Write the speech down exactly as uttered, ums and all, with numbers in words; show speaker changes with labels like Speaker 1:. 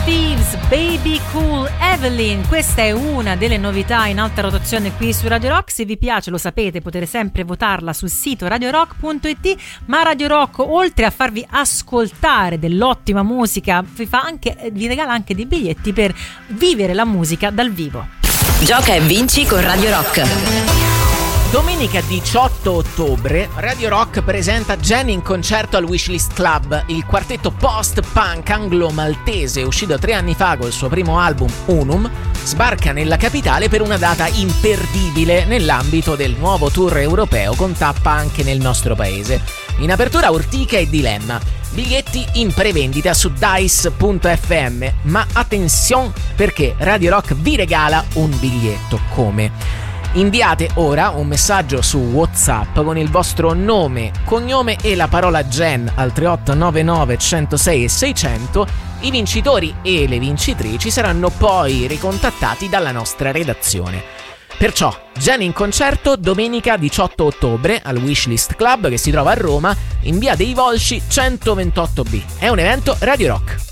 Speaker 1: Thieves, Baby Cool Evelyn. Questa è una delle novità in alta rotazione qui su Radio Rock. Se vi piace, lo sapete, potete sempre votarla sul sito radio rock punto it. Ma Radio Rock, oltre a farvi ascoltare dell'ottima musica, vi fa anche, vi regala anche dei biglietti per vivere la musica dal vivo.
Speaker 2: Gioca e vinci con Radio Rock.
Speaker 3: Domenica diciotto ottobre Radio Rock presenta Jenny in concerto al Wishlist Club. Il quartetto post-punk anglo-maltese, uscito tre anni fa col suo primo album Unum, sbarca nella capitale per una data imperdibile nell'ambito del nuovo tour europeo con tappa anche nel nostro paese. In apertura Urtica e Dilemma. Biglietti in prevendita su dice punto effe emme, ma attenzione perché Radio Rock vi regala un biglietto. Come? Inviate ora un messaggio su WhatsApp con il vostro nome, cognome e la parola Gen al tre otto nove nove uno zero sei seicento. I vincitori e le vincitrici saranno poi ricontattati dalla nostra redazione. Perciò Gen in concerto domenica diciotto ottobre al Wishlist Club, che si trova a Roma in via dei Volsci centoventotto B. È un evento Radio Rock.